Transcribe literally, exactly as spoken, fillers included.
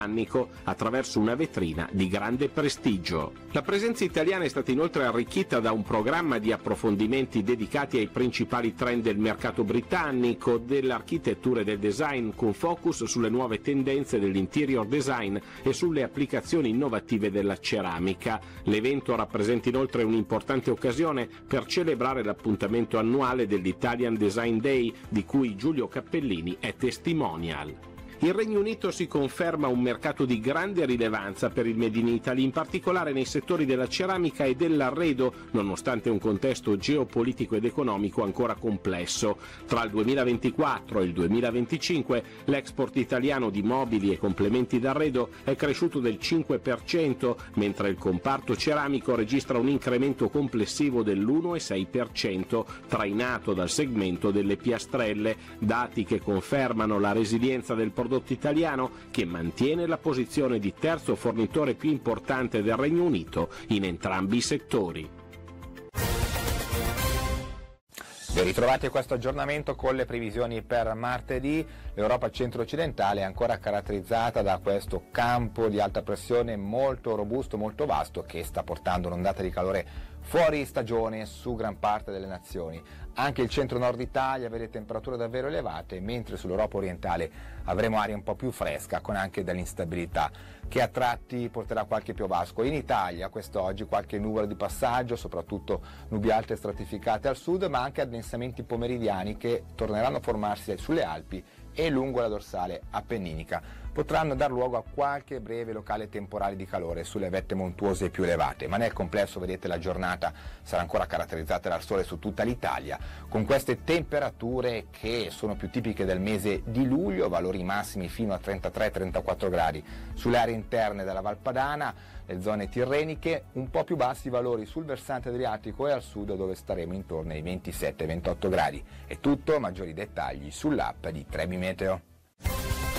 attraverso una vetrina di grande prestigio. La presenza italiana è stata inoltre arricchita da un programma di approfondimenti dedicati ai principali trend del mercato britannico, dell'architettura e del design, con focus sulle nuove tendenze dell'interior design e sulle applicazioni innovative della ceramica. L'evento rappresenta inoltre un'importante occasione per celebrare l'appuntamento annuale dell'Italian Design Day, di cui Giulio Cappellini è testimonial. Il Regno Unito si conferma un mercato di grande rilevanza per il Made in Italy, in particolare nei settori della ceramica e dell'arredo, nonostante un contesto geopolitico ed economico ancora complesso. Tra il duemilaventiquattro e il duemilaventicinque l'export italiano di mobili e complementi d'arredo è cresciuto del cinque per cento, mentre il comparto ceramico registra un incremento complessivo dell'uno virgola sei per cento, trainato dal segmento delle piastrelle, dati che confermano la resilienza del prodotto italiano, che mantiene la posizione di terzo fornitore più importante del Regno Unito in entrambi i settori. Ben ritrovati a questo aggiornamento con le previsioni per martedì. L'Europa centro-occidentale è ancora caratterizzata da questo campo di alta pressione molto robusto, molto vasto, che sta portando un'ondata di calore fuori stagione su gran parte delle nazioni. Anche il centro-nord Italia vede temperature davvero elevate, mentre sull'Europa orientale avremo aria un po' più fresca, con anche dell'instabilità che a tratti porterà qualche piovasco. In Italia quest'oggi qualche nuvola di passaggio, soprattutto nubi alte stratificate al sud, ma anche addensamenti pomeridiani che torneranno a formarsi sulle Alpi e lungo la dorsale appenninica. Potranno dar luogo a qualche breve locale temporale di calore sulle vette montuose più elevate, ma nel complesso, vedete, la giornata sarà ancora caratterizzata dal sole su tutta l'Italia, con queste temperature che sono più tipiche del mese di luglio, valori massimi fino a trentatré trentaquattro gradi sulle aree interne della Valpadana, le zone tirreniche, un po' più bassi valori sul versante adriatico e al sud, dove staremo intorno ai ventisette ventotto gradi. È tutto, maggiori dettagli sull'app di Trebi Meteo.